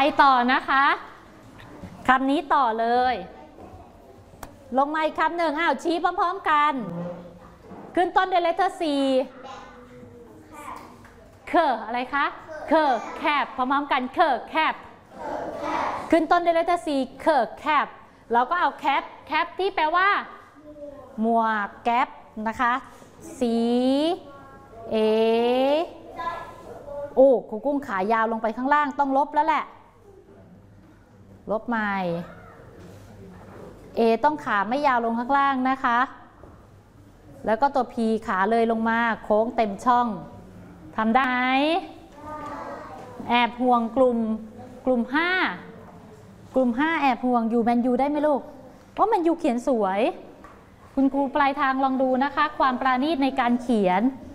ต่อนะคะคำนี้ต่อเลยลงมาอีกคำหนึ่งชี้พร้อมๆกันขึ้นต้นด้วย letter C เคออะไรคะเคอแคบพร้อมๆกันเคอแคบขึ้นต้นด้วย letter C เคอแคบเราก็เอาแคปที่แปลว่าหมวกแก๊ปนะคะสีเอโอ้ครูกุ้งขายาวลงไปข้างล่างต้องลบแล้วแหละลบใหม่ต้องขาไม่ยาวลงข้างล่างนะคะแล้วก็ตัว P ขาเลยลงมาโค้งเต็มช่องทำได้ไหมแอบห่วงกลุ่ม5แอบห่วงอยู่แมนยูได้ไหมลูกเพราะแมนยูเขียนสวยคุณครูปลายทางลองดูนะคะความปราณีตในการเขียน